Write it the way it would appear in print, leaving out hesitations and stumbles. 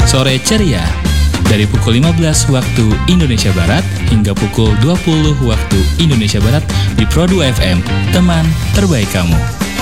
Sore Ceria dari pukul 15 waktu Indonesia Barat hingga pukul 20 waktu Indonesia Barat di Pro 2 FM, teman terbaik kamu.